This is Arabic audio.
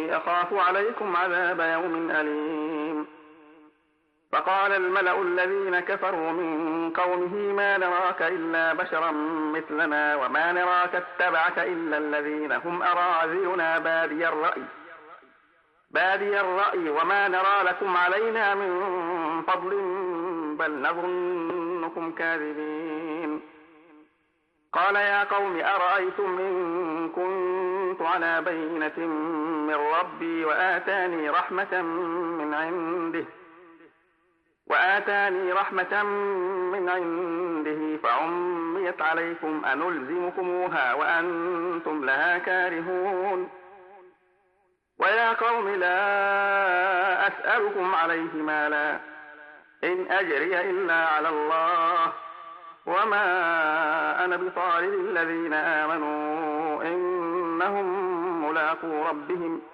إني أخاف عليكم عذاب يوم أليم. فقال الملأ الذين كفروا من قومه ما نراك إلا بشرا مثلنا وما نراك اتبعك إلا الذين هم أراذلنا بادي الرأي وما نرى لكم علينا من فضل بل نظنكم كاذبين. قال يا قوم أرأيتم إن كنت على بينة من ربي وآتاني رحمة من عنده فعميت عليكم أنلزمكموها وأنتم لها كارهون. ويا قوم لا أسألكم عليه مالا إن أجري إلا على الله وما أنا بطارد الذين آمنوا إنهم ملاقو ربهم